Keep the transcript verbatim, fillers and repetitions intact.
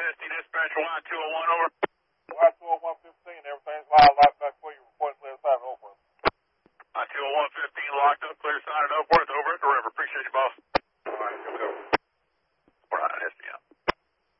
fifty, dispatch Y two oh one, over. Y two oh one fifteen, everything's live, locked up for you. Report clear side of Oakworth. Y two oh one fifteen, locked up, clear side of Oakworth, over at the river. Appreciate you, boss.